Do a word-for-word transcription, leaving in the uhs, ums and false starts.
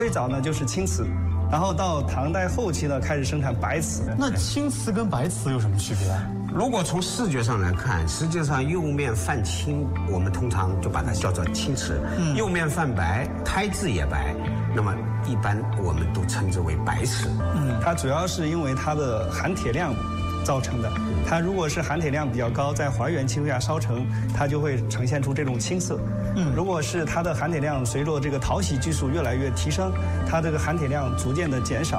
最早呢就是青瓷，然后到唐代后期呢开始生产白瓷。 那青瓷跟白瓷有什么区别？ 如果从视觉上来看，实际上釉面泛青，我们通常就把它叫做青瓷；嗯、釉面泛白，胎质也白，那么一般我们都称之为白瓷。 嗯，它主要是因为它的含铁量造成的。它如果是含铁量比较高，在还原技术下烧成，它就会呈现出这种青色。嗯，如果是它的含铁量随着这个淘洗技术越来越提升，它这个含铁量逐渐的减少，